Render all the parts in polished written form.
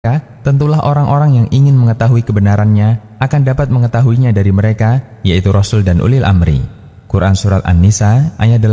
tentulah orang-orang yang ingin mengetahui kebenarannya akan dapat mengetahuinya dari mereka, yaitu Rasul dan Ulil Amri. Quran Surat An-Nisa ayat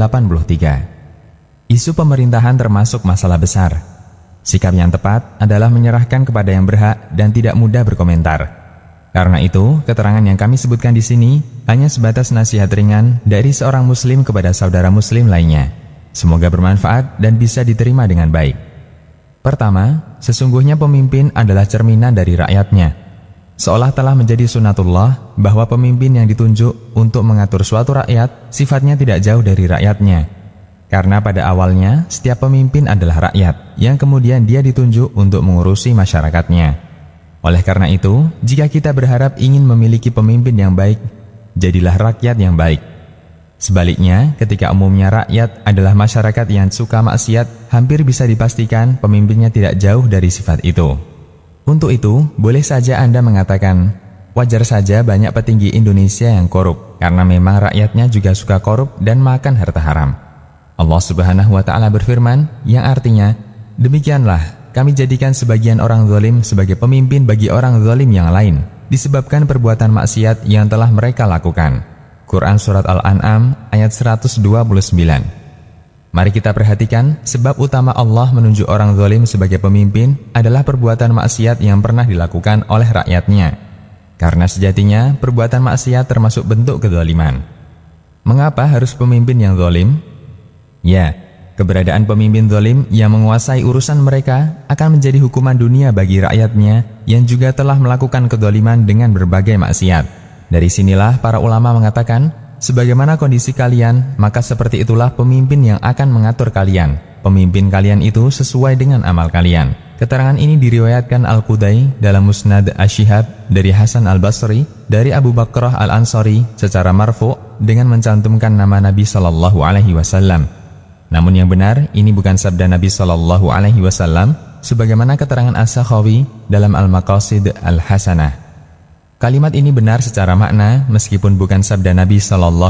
83. Isu pemerintahan termasuk masalah besar. Sikap yang tepat adalah menyerahkan kepada yang berhak dan tidak mudah berkomentar. Karena itu, keterangan yang kami sebutkan di sini hanya sebatas nasihat ringan dari seorang muslim kepada saudara muslim lainnya. Semoga bermanfaat dan bisa diterima dengan baik. Pertama, sesungguhnya pemimpin adalah cerminan dari rakyatnya. Seolah telah menjadi sunatullah bahwa pemimpin yang ditunjuk untuk mengatur suatu rakyat sifatnya tidak jauh dari rakyatnya. Karena pada awalnya, setiap pemimpin adalah rakyat yang kemudian dia ditunjuk untuk mengurusi masyarakatnya. Oleh karena itu, jika kita berharap ingin memiliki pemimpin yang baik, jadilah rakyat yang baik. Sebaliknya, ketika umumnya rakyat adalah masyarakat yang suka maksiat, hampir bisa dipastikan pemimpinnya tidak jauh dari sifat itu. Untuk itu, boleh saja Anda mengatakan, wajar saja banyak petinggi Indonesia yang korup, karena memang rakyatnya juga suka korup dan makan harta haram. Allah Subhanahu wa Ta'ala berfirman, yang artinya, demikianlah kami jadikan sebagian orang zalim sebagai pemimpin bagi orang zalim yang lain, disebabkan perbuatan maksiat yang telah mereka lakukan. Quran Surat Al-An'am ayat 129. Mari kita perhatikan sebab utama Allah menunjuk orang zalim sebagai pemimpin adalah perbuatan maksiat yang pernah dilakukan oleh rakyatnya. Karena sejatinya perbuatan maksiat termasuk bentuk kezaliman. Mengapa harus pemimpin yang zalim? Ya, keberadaan pemimpin zalim yang menguasai urusan mereka akan menjadi hukuman dunia bagi rakyatnya yang juga telah melakukan kezaliman dengan berbagai maksiat. Dari sinilah para ulama mengatakan, sebagaimana kondisi kalian, maka seperti itulah pemimpin yang akan mengatur kalian. Pemimpin kalian itu sesuai dengan amal kalian. Keterangan ini diriwayatkan Al-Qudai dalam Musnad Asy-Syihab dari Hasan Al-Basri dari Abu Bakrah Al-Ansari secara marfu dengan mencantumkan nama Nabi SAW. Namun yang benar, ini bukan sabda Nabi SAW, sebagaimana keterangan As-Sakhawi dalam Al-Maqasid Al-Hasanah. Kalimat ini benar secara makna, meskipun bukan sabda Nabi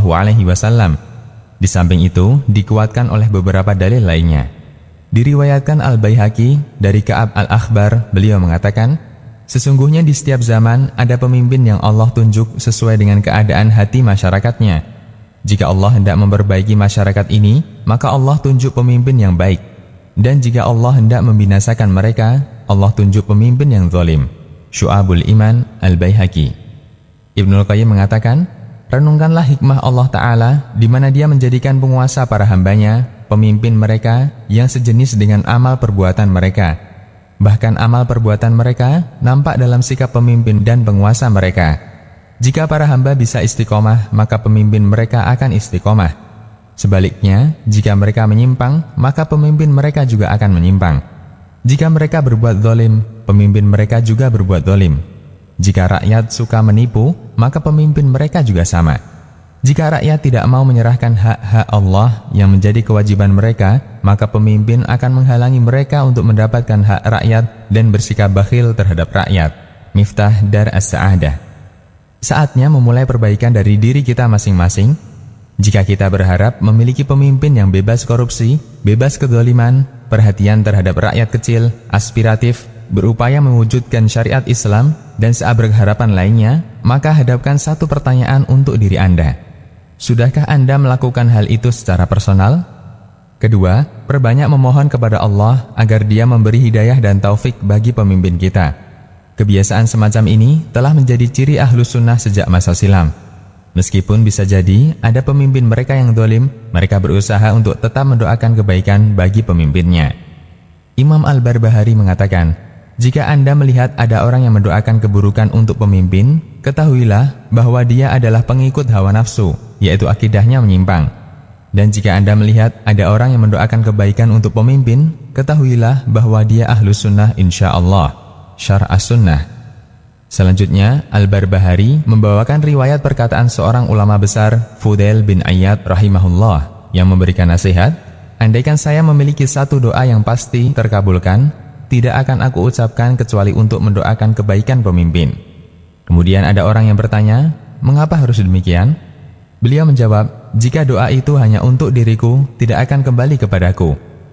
SAW. Di samping itu, dikuatkan oleh beberapa dalil lainnya. Diriwayatkan Al-Baihaqi dari Ka'ab Al-Akhbar, beliau mengatakan, sesungguhnya di setiap zaman ada pemimpin yang Allah tunjuk sesuai dengan keadaan hati masyarakatnya. Jika Allah hendak memperbaiki masyarakat ini, maka Allah tunjuk pemimpin yang baik. Dan jika Allah hendak membinasakan mereka, Allah tunjuk pemimpin yang zalim. Syu'abul Iman Al-Baihaqi. Ibnul Qayyim mengatakan, renungkanlah hikmah Allah Ta'ala di mana Dia menjadikan penguasa para hambanya, pemimpin mereka yang sejenis dengan amal perbuatan mereka. Bahkan amal perbuatan mereka nampak dalam sikap pemimpin dan penguasa mereka. Jika para hamba bisa istiqomah, maka pemimpin mereka akan istiqomah. Sebaliknya, jika mereka menyimpang, maka pemimpin mereka juga akan menyimpang. Jika mereka berbuat zalim, pemimpin mereka juga berbuat zalim. Jika rakyat suka menipu, maka pemimpin mereka juga sama. Jika rakyat tidak mau menyerahkan hak-hak Allah yang menjadi kewajiban mereka, maka pemimpin akan menghalangi mereka untuk mendapatkan hak rakyat dan bersikap bakhil terhadap rakyat. Miftah Dar As-Sa'adah. Saatnya memulai perbaikan dari diri kita masing-masing. Jika kita berharap memiliki pemimpin yang bebas korupsi, bebas kezaliman, perhatian terhadap rakyat kecil, aspiratif, berupaya mewujudkan syariat Islam, dan seabrek harapan lainnya, maka hadapkan satu pertanyaan untuk diri Anda. Sudahkah Anda melakukan hal itu secara personal? Kedua, perbanyak memohon kepada Allah agar Dia memberi hidayah dan taufik bagi pemimpin kita. Kebiasaan semacam ini telah menjadi ciri Ahlus Sunnah sejak masa silam. Meskipun bisa jadi ada pemimpin mereka yang zalim, mereka berusaha untuk tetap mendoakan kebaikan bagi pemimpinnya. Imam Al-Barbahari mengatakan, jika Anda melihat ada orang yang mendoakan keburukan untuk pemimpin, ketahuilah bahwa dia adalah pengikut hawa nafsu, yaitu akidahnya menyimpang. Dan jika Anda melihat ada orang yang mendoakan kebaikan untuk pemimpin, ketahuilah bahwa dia Ahlus Sunnah insyaallah. Syarh As-Sunnah. Selanjutnya, Al-Barbahari membawakan riwayat perkataan seorang ulama besar, Fudail bin Ayyad rahimahullah, yang memberikan nasihat, andaikan saya memiliki satu doa yang pasti terkabulkan, tidak akan aku ucapkan kecuali untuk mendoakan kebaikan pemimpin. Kemudian ada orang yang bertanya, mengapa harus demikian? Beliau menjawab, jika doa itu hanya untuk diriku, tidak akan kembali kepadaku.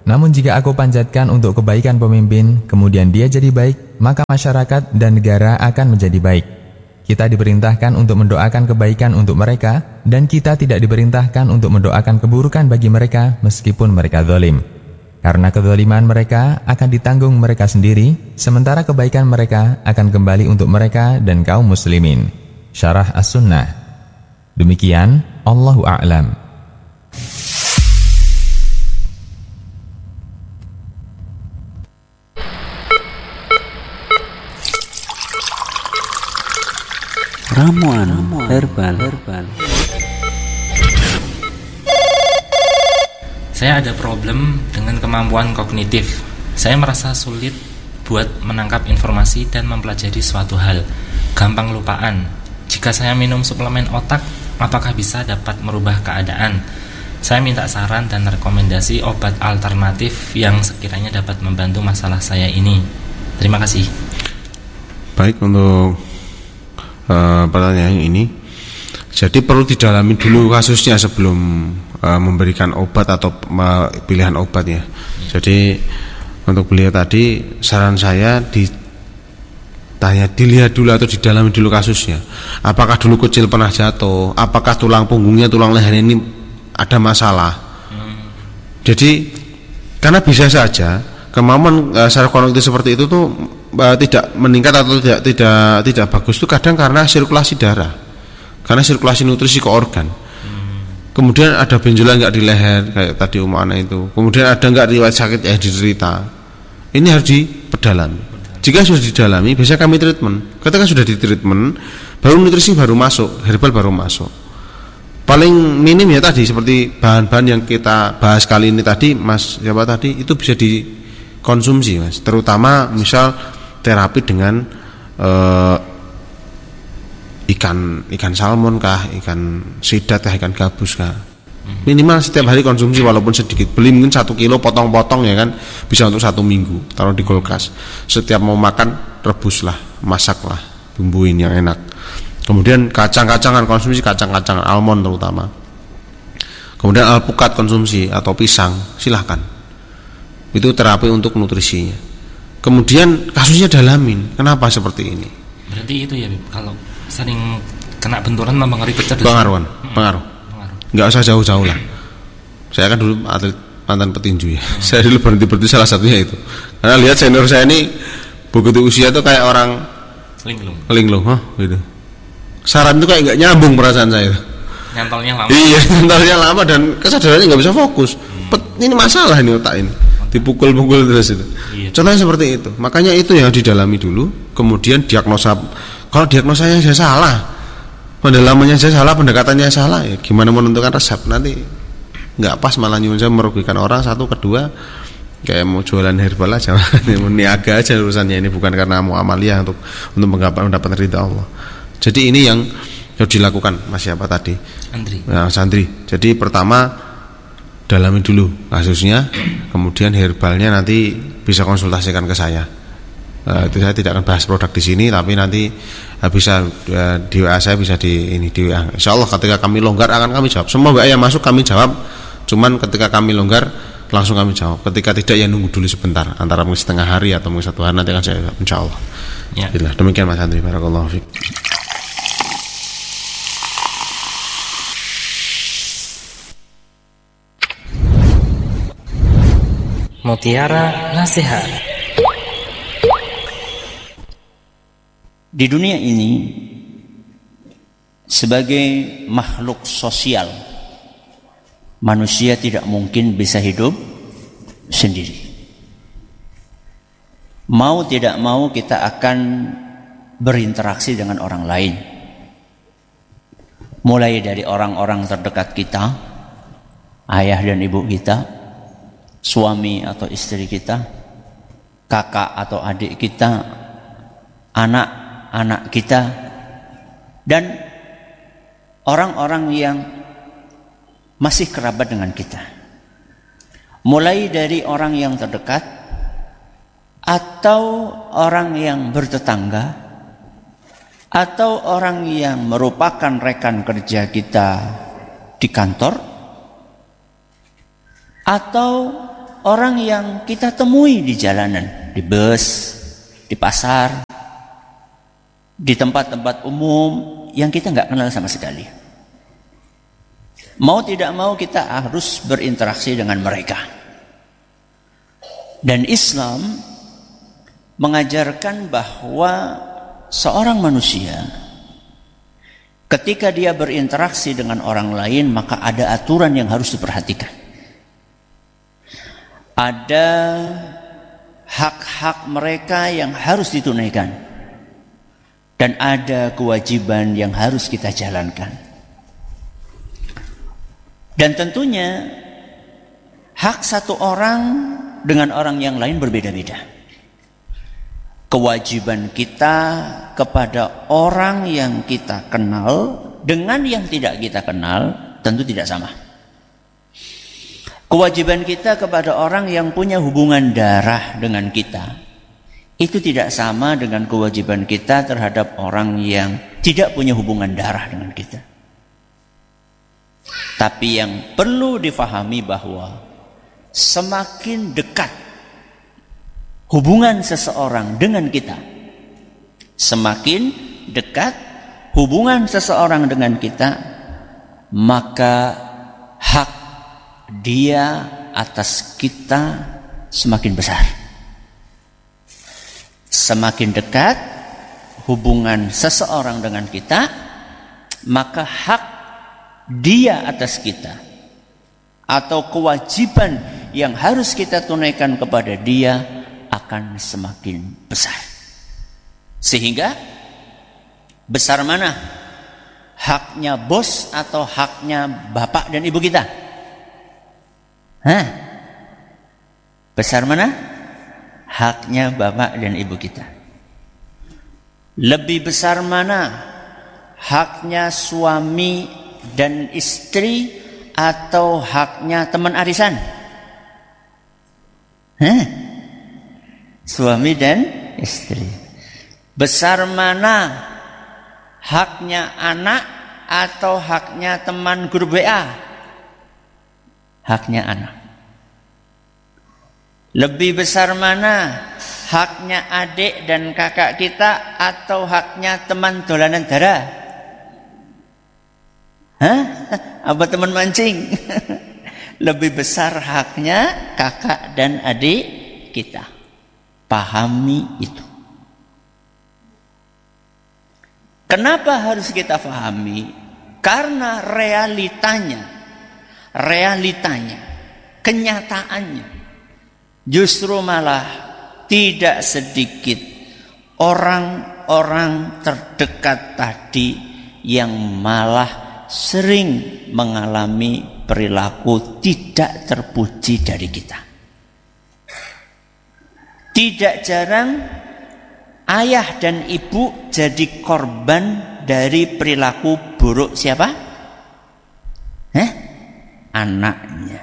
Namun jika aku panjatkan untuk kebaikan pemimpin, kemudian dia jadi baik, maka masyarakat dan negara akan menjadi baik. Kita diperintahkan untuk mendoakan kebaikan untuk mereka, dan kita tidak diperintahkan untuk mendoakan keburukan bagi mereka meskipun mereka zalim. Karena kezaliman mereka akan ditanggung mereka sendiri, sementara kebaikan mereka akan kembali untuk mereka dan kaum muslimin. Syarah As-Sunnah. Demikian, Allahu a'lam. Ramuan herbal. Saya ada problem dengan kemampuan kognitif. Saya merasa sulit buat menangkap informasi dan mempelajari suatu hal. Gampang lupaan. Jika saya minum suplemen otak, apakah bisa dapat merubah keadaan? Saya minta saran dan rekomendasi obat alternatif yang sekiranya dapat membantu masalah saya ini. Terima kasih. Baik, untuk pertanyaan ini, jadi perlu didalami dulu kasusnya sebelum memberikan obat atau pilihan obat ya. Jadi untuk beliau tadi, saran saya dilihat dulu atau didalami dulu kasusnya. Apakah dulu kecil pernah jatuh? Apakah tulang punggungnya, tulang lehernya ini ada masalah? Jadi karena bisa saja kemampuan secara kognitif seperti itu tuh tidak meningkat atau tidak bagus tuh kadang karena sirkulasi darah, karena sirkulasi nutrisi ke organ. Kemudian ada benjolan nggak di leher kayak tadi Umana itu. Kemudian ada nggak riwayat sakit yang diderita. Ini harus diperdalami. Jika sudah didalami, biasanya kami treatment. Ketika sudah di treatment, baru nutrisi baru masuk, herbal baru masuk. Paling minim ya tadi seperti bahan-bahan yang kita bahas kali ini tadi, Mas siapa tadi, itu bisa dikonsumsi, Mas. Terutama misal terapi dengan ikan salmon kah, ikan sidat kah, ikan gabus kah. Minimal setiap hari konsumsi walaupun sedikit. Beli mungkin 1 kilo potong-potong ya kan, bisa untuk 1 minggu, taruh di kulkas. Setiap mau makan rebuslah, masaklah, bumbuin yang enak. Kemudian kacang-kacangan, konsumsi kacang-kacangan, almond terutama. Kemudian alpukat konsumsi atau pisang, silahkan. Itu terapi untuk nutrisinya. Kemudian kasusnya dalamin, kenapa seperti ini? Berarti itu ya, kalau sering kena benturan mempengaruhi kecerdasan. Pengaruh. Nggak usah jauh-jauh lah. Saya kan dulu atlet mantan petinju ya. Saya dulu berhenti salah satunya itu. Karena lihat senior saya ini begitu usia tuh kayak orang linglung, gitu. Saran itu kayak nggak nyambung perasaan saya. Nyantolnya lama. Iya, nyantolnya lama dan kesadarannya nggak bisa fokus. Ini masalah ini otak ini. Dipukul-pukul terus itu. Iya. Contohnya seperti itu. Makanya itu yang didalami dulu, kemudian diagnosa. Kalau diagnosanya saya salah, pendalamannya saya salah, pendekatannya salah, ya gimana menentukan resep? Nanti nggak pas, malah nyuwun saya merugikan orang. Satu, kedua, kayak mau jualan herbal aja, niaga aja urusannya ini, bukan karena mau amalia untuk mendapatkan ridha Allah. Jadi ini yang harus dilakukan, Mas siapa tadi? Andri. Nah, Sandri. Jadi pertama dalami dulu kasusnya, kemudian herbalnya nanti bisa konsultasikan ke saya. Itu saya tidak akan bahas produk di sini, tapi nanti bisa di WA saya, bisa di WA. Insyaallah ketika kami longgar akan kami jawab. Semua WA yang masuk kami jawab. Cuman ketika kami longgar langsung kami jawab. Ketika tidak ya nunggu dulu sebentar, antara mungkin setengah hari atau mungkin 1 hari, nanti akan saya jawab insyaallah. Ya. Demikian Mas Andri, barakallahu fiik. Mutiara Nasihat. Di dunia ini, sebagai makhluk sosial, manusia tidak mungkin bisa hidup sendiri. Mau tidak mau kita akan berinteraksi dengan orang lain. Mulai dari orang-orang terdekat kita, ayah dan ibu kita, suami atau istri kita, kakak atau adik kita, anak-anak kita, dan orang-orang yang masih kerabat dengan kita. Mulai dari orang yang terdekat atau orang yang bertetangga atau orang yang merupakan rekan kerja kita di kantor, atau orang yang kita temui di jalanan, di bus, di pasar, di tempat-tempat umum yang kita nggak kenal sama sekali. Mau tidak mau kita harus berinteraksi dengan mereka. Dan Islam mengajarkan bahwa seorang manusia ketika dia berinteraksi dengan orang lain, maka ada aturan yang harus diperhatikan. Ada hak-hak mereka yang harus ditunaikan. Dan ada kewajiban yang harus kita jalankan. Dan tentunya hak satu orang dengan orang yang lain berbeda-beda. Kewajiban kita kepada orang yang kita kenal dengan yang tidak kita kenal tentu tidak sama. Kewajiban kita kepada orang yang punya hubungan darah dengan kita itu tidak sama dengan kewajiban kita terhadap orang yang tidak punya hubungan darah dengan kita. Tapi yang perlu difahami bahwa semakin dekat hubungan seseorang dengan kita, semakin dekat hubungan seseorang dengan kita, maka hak dia atas kita semakin besar. Semakin dekat hubungan seseorang dengan kita, maka hak dia atas kita atau kewajiban yang harus kita tunaikan kepada dia akan semakin besar. Sehingga besar mana haknya bos atau haknya bapak dan ibu kita? Besar mana haknya bapak dan ibu kita? Lebih besar mana haknya suami dan istri atau haknya teman arisan? Suami dan istri. Besar mana haknya anak atau haknya teman grup WA? Haknya anak. Lebih besar mana haknya adik dan kakak kita atau haknya teman dolanan darah? Apa teman mancing? Lebih besar haknya kakak dan adik kita. Pahami itu. Kenapa harus kita pahami? Karena realitanya, kenyataannya, justru malah tidak sedikit orang-orang terdekat tadi yang malah sering mengalami perilaku tidak terpuji dari kita. Tidak jarang ayah dan ibu jadi korban dari perilaku buruk siapa? Anaknya.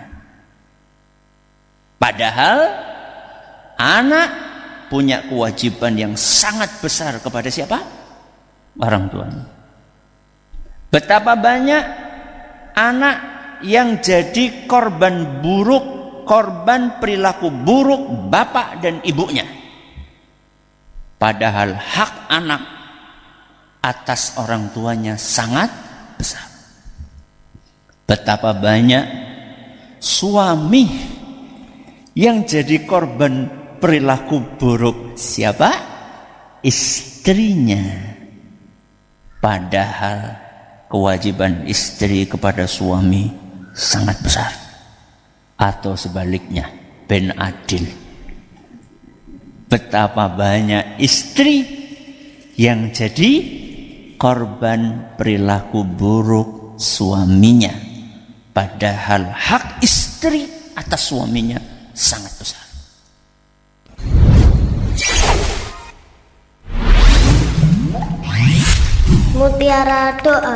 Padahal anak punya kewajiban yang sangat besar kepada siapa? Orang tuanya. Betapa banyak anak yang jadi korban buruk, korban perilaku buruk bapak dan ibunya. Padahal hak anak atas orang tuanya sangat besar. Betapa banyak suami yang jadi korban perilaku buruk siapa? Istrinya. Padahal kewajiban istri kepada suami sangat besar. Atau sebaliknya, ben adil. Betapa banyak istri yang jadi korban perilaku buruk suaminya. Padahal hak istri atas suaminya sangat besar. Mutiara doa.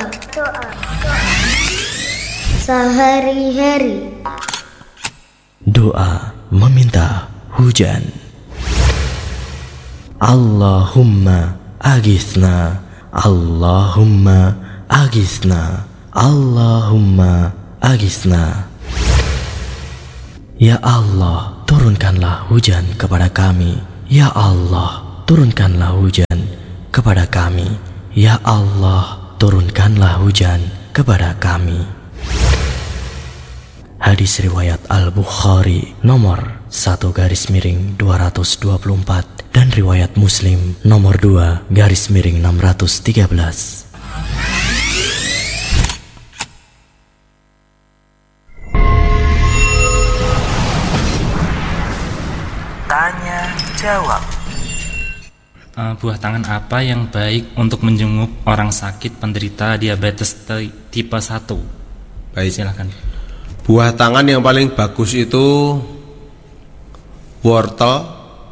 Sehari-hari doa meminta hujan. Allahumma aghithna, Allahumma aghithna, Allahumma aghithna. Ya Allah, turunkanlah hujan kepada kami. Ya Allah, turunkanlah hujan kepada kami. Ya Allah, turunkanlah hujan kepada kami. Hadis riwayat Al-Bukhari nomor 1/224 dan riwayat Muslim nomor 2/613. Tanya jawab. Buah tangan apa yang baik untuk menjenguk orang sakit penderita diabetes tipe 1? Baik, silakan. Buah tangan yang paling bagus itu wortel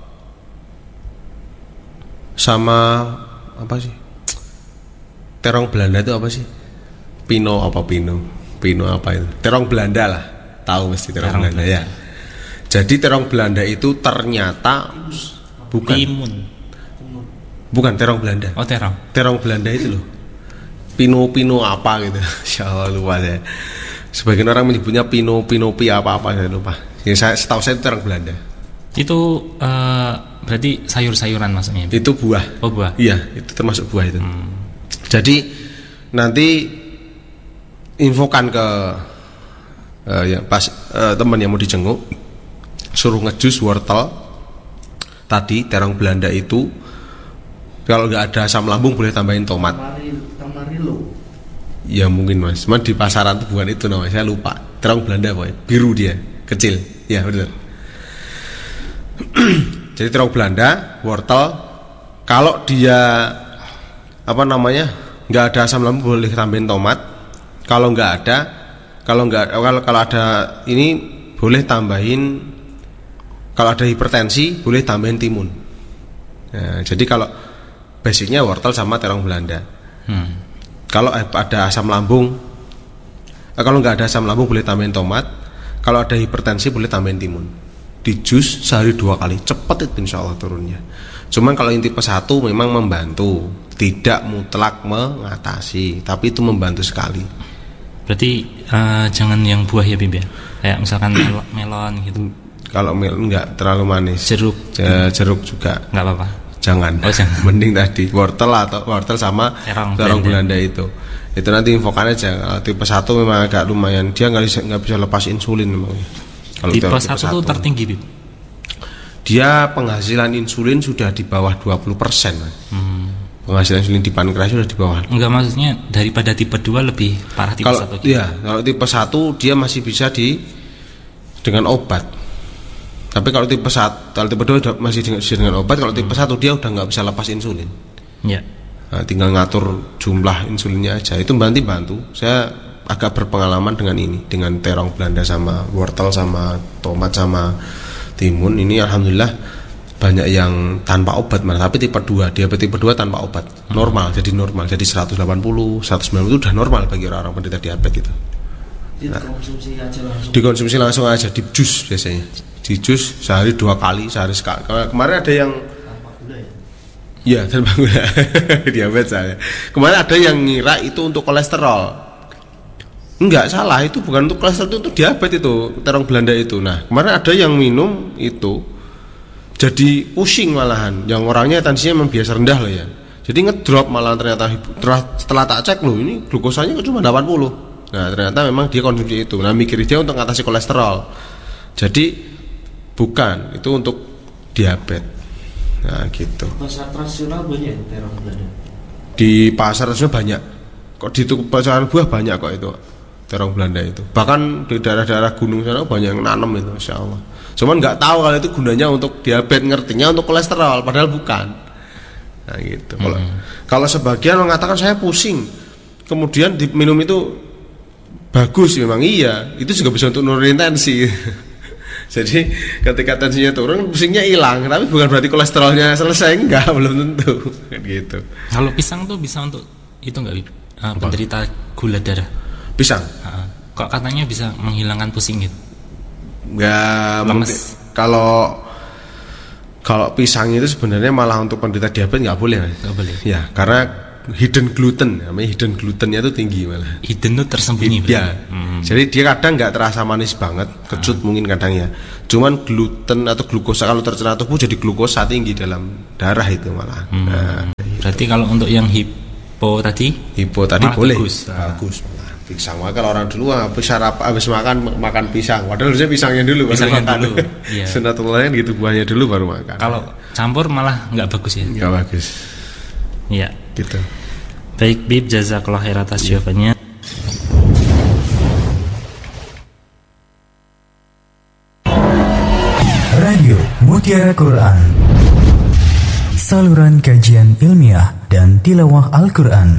sama apa sih? Terong Belanda itu apa sih? Pino apa itu? Terong Belanda lah. Tahu mesti terong Belanda ya. Jadi terong Belanda itu ternyata bukan timun. Bukan terong Belanda. Oh, terong Belanda itu loh. Pino apa gitu. Insyaallah lupa saya. Sebagian orang menyebutnya pinopi apa saya lupa. Ya, setahu saya itu terong Belanda. Itu berarti sayur-sayuran maksudnya? Itu buah. Oh, buah. Iya, itu termasuk buah itu. Jadi nanti infokan ke teman yang mau dijenguk, suruh ngejus wortel tadi terong Belanda itu. Kalau nggak ada asam lambung boleh tambahin tomat. Tamarilo. Ya mungkin mas. Cuma di pasaran itu bukan itu namanya. Saya lupa. Terong Belanda pokoknya. Biru dia, kecil. Ya benar. Jadi terong Belanda, wortel. Kalau dia nggak ada asam lambung boleh tambahin tomat. Kalau ada ini boleh tambahin. Kalau ada hipertensi boleh tambahin timun. Nah, jadi kalau basicnya wortel sama terong Belanda. Kalau ada asam lambung, kalau nggak ada asam lambung boleh tambahin tomat. Kalau ada hipertensi boleh tambahin timun. Di jus sehari 2 kali, cepet itu insya Allah turunnya. Cuman kalau yang tipe 1 memang membantu, tidak mutlak mengatasi, tapi itu membantu sekali. Berarti jangan yang buah ya Bib ya? Kayak misalkan melon gitu. Kalau melon nggak terlalu manis. Jeruk juga nggak apa-apa. Jangan. Mending tadi wortel sama terong Belanda itu nanti infokan aja. Kalau tipe 1 memang agak lumayan, dia nggak bisa lepas insulin memang. Kalau tipe 1 itu tertinggi Bib? Dia penghasilan insulin sudah di bawah 20%. Penghasilan insulin di pankreas sudah di bawah. Enggak, maksudnya daripada tipe 2 lebih parah tipe 1 gitu. Iya, kalau tipe 1 dia masih bisa dengan obat. Tapi kalau tipe 2 masih dengan obat. Kalau tipe 1 dia udah nggak bisa lepas insulin. Ya. Nah, tinggal ngatur jumlah insulinnya aja. Itu bantu. Saya agak berpengalaman dengan terong Belanda sama wortel sama tomat sama timun. Ini alhamdulillah banyak yang tanpa obat malah. Tapi tipe 2, diabetes tipe 2 tanpa obat. Normal. Jadi 180, 190 itu udah normal bagi orang-orang penderita diabetes itu. Dikonsumsi langsung aja di jus biasanya. Di jus sehari 2 kali, sehari sekali. Kemarin ada yang tanpa gula ya? Iya, tanpa gula. Diabetes saya. Kemarin ada yang ngira itu untuk kolesterol. Enggak, salah, itu bukan untuk kolesterol, itu untuk diabetes itu, terong Belanda itu. Nah, kemarin ada yang minum itu jadi pusing malahan. Yang orangnya tensinya memang biasa rendah loh ya. Jadi ngedrop malah ternyata setelah tak cek loh, ini glukosanya cuma 80. Nah, ternyata memang dia konsumsi itu. Nah, mikir dia untuk mengatasi kolesterol. Jadi bukan, itu untuk diabetes. Nah gitu. Pasar tradisional banyak terong Belanda. Di pasar tradisional banyak. Kok di pasaran buah banyak kok itu terong Belanda itu. Bahkan di daerah-daerah gunung sana banyak yang nanam itu, Masya Allah. Cuman nggak tahu kalau itu gunanya untuk diabetes, ngertinya untuk kolesterol, padahal bukan. Nah gitu. Kalau sebagian mengatakan saya pusing, kemudian diminum itu bagus, memang iya. Itu juga bisa untuk nurunin tensi. Jadi ketika tensinya turun, pusingnya hilang, tapi bukan berarti kolesterolnya selesai, enggak, belum tentu. Gitu. Kalau pisang tuh bisa untuk itu enggak, penderita gula darah? Pisang? Kok katanya bisa menghilangkan pusing gitu? Enggak, kalau pisang itu sebenarnya malah untuk penderita diabetes nggak boleh, Mas. Nggak boleh. Ya, karena hidden gluten, namanya hidden glutennya itu tinggi malah. Hidden itu tersembunyi. Ya. Jadi dia kadang nggak terasa manis banget, kecut mungkin kadang ya. Cuman gluten atau glukosa kalau tercerna tubuh jadi glukosa tinggi dalam darah itu malah. Berarti kalau untuk yang hipo tadi boleh. Bagus. Malah. Pisang, kalau orang dulu habis makan pisang. Padahal harusnya pisangnya dulu baru makan. Iya. Sunatullahnya gitu, buahnya dulu baru makan. Kalau campur malah nggak bagus ya. Nggak bagus. Iya. Gitu. Baik Bib, jazakallah khair atas jawabannya. Radio Mutiara Quran, saluran kajian ilmiah dan tilawah Al-Quran.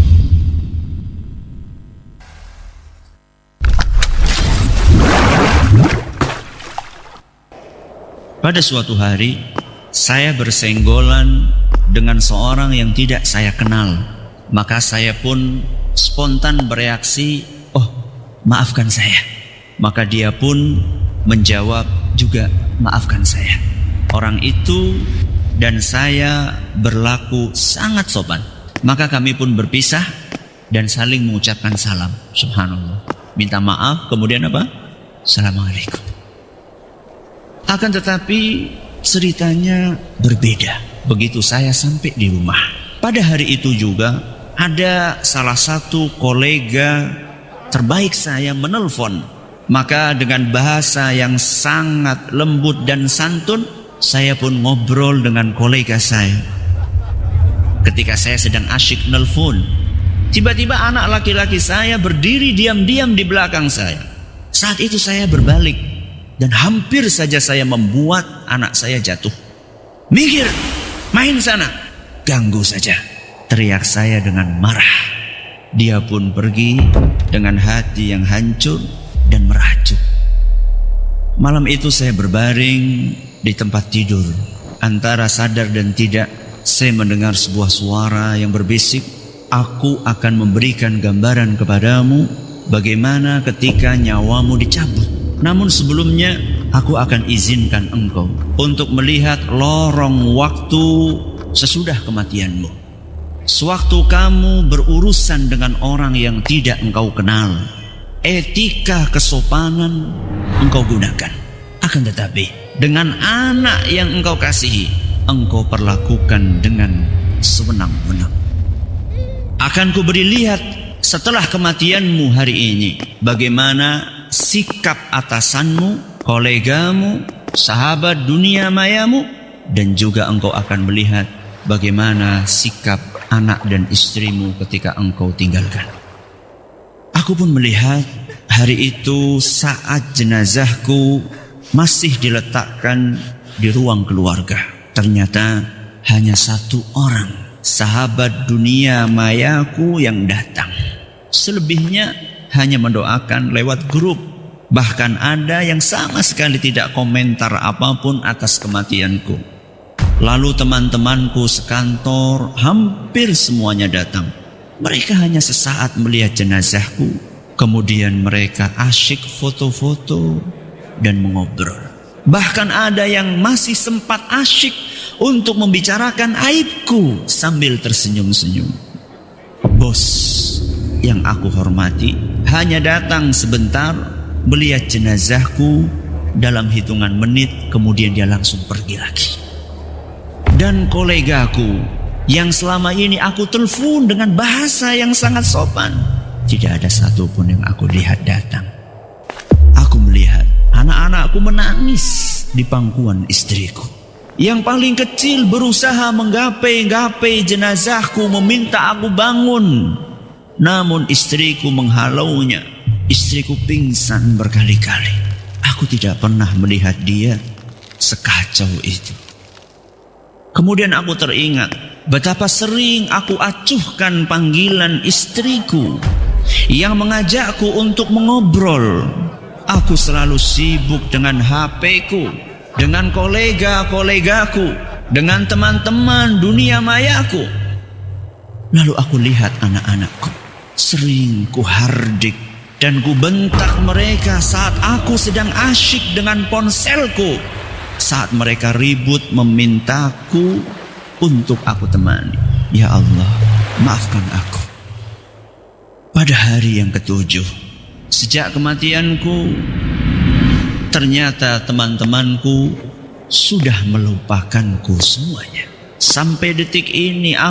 Pada suatu hari, saya bersenggolan dengan seorang yang tidak saya kenal. Maka saya pun spontan bereaksi, "Oh, maafkan saya." Maka dia pun menjawab juga, "Maafkan saya." Orang itu dan saya berlaku sangat sopan. Maka kami pun berpisah dan saling mengucapkan salam. Subhanallah. Minta maaf, kemudian apa? Assalamualaikum. Akan tetapi ceritanya berbeda begitu saya sampai di rumah. Pada hari itu juga ada salah satu kolega terbaik saya menelpon. Maka dengan bahasa yang sangat lembut dan santun, saya pun ngobrol dengan kolega saya. Ketika saya sedang asyik nelpon, tiba-tiba anak laki-laki saya berdiri diam-diam di belakang saya. Saat itu saya berbalik dan hampir saja saya membuat anak saya jatuh. "Minggir, main sana." "Ganggu saja," teriak saya dengan marah. Dia pun pergi dengan hati yang hancur dan merajuk. Malam itu saya berbaring di tempat tidur. Antara sadar dan tidak, saya mendengar sebuah suara yang berbisik, "Aku akan memberikan gambaran kepadamu bagaimana ketika nyawamu dicabut. Namun sebelumnya aku akan izinkan engkau untuk melihat lorong waktu sesudah kematianmu. Sewaktu kamu berurusan dengan orang yang tidak engkau kenal, etika kesopanan engkau gunakan. Akan tetapi dengan anak yang engkau kasihi, engkau perlakukan dengan sewenang-wenang. Akan kuberi lihat setelah kematianmu hari ini bagaimana sikap atasanmu, kolegamu, sahabat dunia mayamu, dan juga engkau akan melihat bagaimana sikap anak dan istrimu ketika engkau tinggalkan." Aku pun melihat hari itu saat jenazahku masih diletakkan di ruang keluarga. Ternyata hanya satu orang sahabat dunia mayaku yang datang. Selebihnya hanya mendoakan lewat grup. Bahkan ada yang sama sekali tidak komentar apapun atas kematianku. Lalu teman-temanku sekantor hampir semuanya datang. Mereka hanya sesaat melihat jenazahku. Kemudian mereka asyik foto-foto dan mengobrol. Bahkan ada yang masih sempat asyik untuk membicarakan aibku sambil tersenyum-senyum. Bos yang aku hormati hanya datang sebentar, melihat jenazahku, dalam hitungan menit kemudian dia langsung pergi lagi. Dan kolegaku yang selama ini aku telepon dengan bahasa yang sangat sopan, tidak ada satupun yang aku lihat datang. Aku melihat anak-anakku menangis di pangkuan istriku. Yang paling kecil berusaha menggapai-gapai jenazahku, meminta aku bangun. Namun istriku menghalaunya. Istriku pingsan berkali-kali. Aku tidak pernah melihat dia sekacau itu. Kemudian aku teringat betapa sering aku acuhkan panggilan istriku yang mengajakku untuk mengobrol. Aku selalu sibuk dengan HP-ku, dengan kolega-kolegaku, dengan teman-teman dunia mayaku. Lalu aku lihat anak-anakku, sering ku hardik dan ku bentak mereka saat aku sedang asyik dengan ponselku, saat mereka ribut memintaku untuk aku temani. Ya Allah, maafkan aku. Pada hari yang ke-7, sejak kematianku, ternyata teman-temanku sudah melupakanku semuanya. Sampai detik ini